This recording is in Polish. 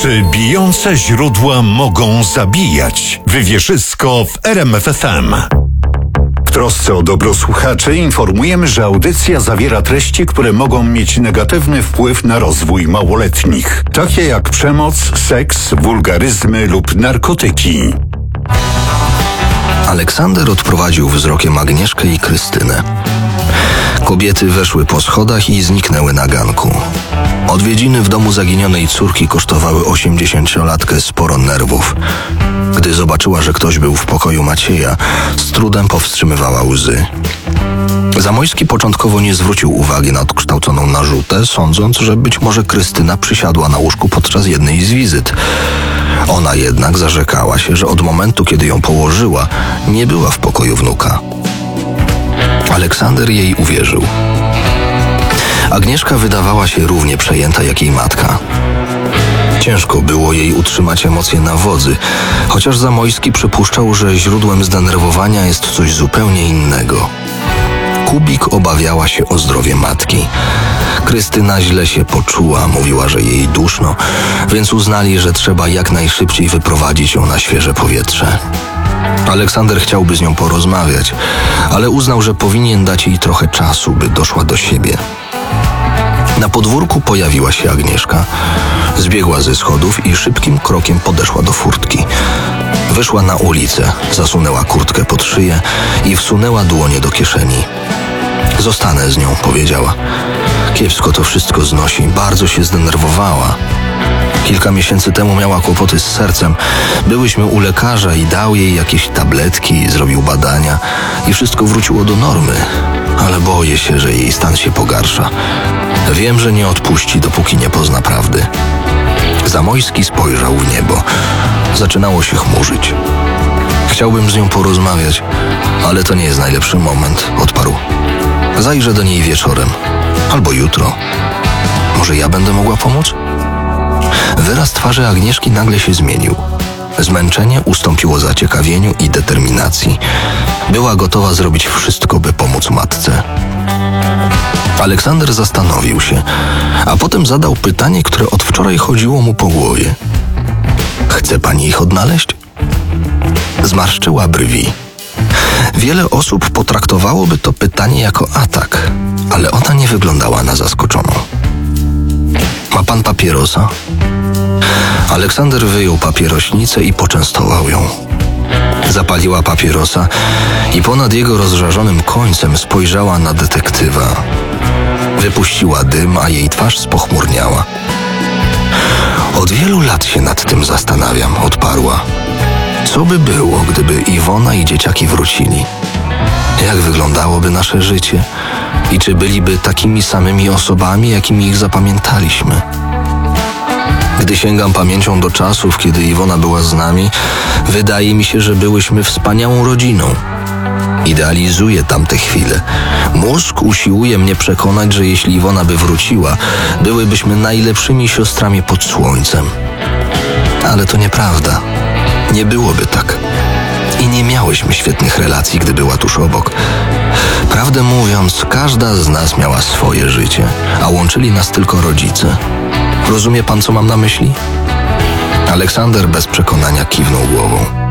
Czy bijące źródła mogą zabijać? Wywierzysko w RMF FM. W trosce o dobro słuchaczy informujemy, że audycja zawiera treści, które mogą mieć negatywny wpływ na rozwój małoletnich, takie jak przemoc, seks, wulgaryzmy lub narkotyki. Aleksander odprowadził wzrokiem Agnieszkę i Krystynę. Kobiety weszły po schodach i zniknęły na ganku. Odwiedziny w domu zaginionej córki kosztowały 80-latkę sporo nerwów. Gdy zobaczyła, że ktoś był w pokoju Macieja, z trudem powstrzymywała łzy. Zamojski początkowo nie zwrócił uwagi na odkształconą narzutę, sądząc, że być może Krystyna przysiadła na łóżku podczas jednej z wizyt. Ona jednak zarzekała się, że od momentu, kiedy ją położyła, nie była w pokoju wnuka. Aleksander jej uwierzył. Agnieszka wydawała się równie przejęta jak jej matka. Ciężko było jej utrzymać emocje na wodzy, chociaż Zamojski przypuszczał, że źródłem zdenerwowania jest coś zupełnie innego. Kubik obawiała się o zdrowie matki. Krystyna źle się poczuła, mówiła, że jej duszno, więc uznali, że trzeba jak najszybciej wyprowadzić ją na świeże powietrze. Aleksander chciałby z nią porozmawiać, ale uznał, że powinien dać jej trochę czasu, by doszła do siebie. Na podwórku pojawiła się Agnieszka. Zbiegła ze schodów i szybkim krokiem podeszła do furtki. Wyszła na ulicę, zasunęła kurtkę pod szyję i wsunęła dłonie do kieszeni. Zostanę z nią, powiedziała. Kiepsko to wszystko znosi, bardzo się zdenerwowała. Kilka miesięcy temu miała kłopoty z sercem. Byłyśmy u lekarza i dał jej jakieś tabletki, zrobił badania i wszystko wróciło do normy. Ale boję się, że jej stan się pogarsza. Wiem, że nie odpuści, dopóki nie pozna prawdy. Zamojski spojrzał w niebo. Zaczynało się chmurzyć. Chciałbym z nią porozmawiać, ale to nie jest najlepszy moment, odparł. Zajrzę do niej wieczorem. Albo jutro. Może ja będę mogła pomóc? Wyraz twarzy Agnieszki nagle się zmienił. Zmęczenie ustąpiło zaciekawieniu i determinacji. Była gotowa zrobić wszystko, by pomóc matce. Aleksander zastanowił się, a potem zadał pytanie, które od wczoraj chodziło mu po głowie. Chce pani ich odnaleźć? Zmarszczyła brwi. Wiele osób potraktowałoby to pytanie jako atak, ale ona nie wyglądała na zaskoczoną. Ma pan papierosa? Aleksander wyjął papierośnicę i poczęstował ją. Zapaliła papierosa i ponad jego rozżarzonym końcem spojrzała na detektywa. Wypuściła dym, a jej twarz spochmurniała. Od wielu lat się nad tym zastanawiam, odparła. Co by było, gdyby Iwona i dzieciaki wrócili? Jak wyglądałoby nasze życie? I czy byliby takimi samymi osobami, jakimi ich zapamiętaliśmy? Gdy sięgam pamięcią do czasów, kiedy Iwona była z nami, wydaje mi się, że byłyśmy wspaniałą rodziną. Idealizuję tamte chwile. Mózg usiłuje mnie przekonać, że jeśli Iwona by wróciła, byłybyśmy najlepszymi siostrami pod słońcem. Ale to nieprawda. Nie byłoby tak. I nie miałyśmy świetnych relacji, gdy była tuż obok. Prawdę mówiąc, każda z nas miała swoje życie, a łączyli nas tylko rodzice. Rozumie pan, co mam na myśli? Aleksander bez przekonania kiwnął głową.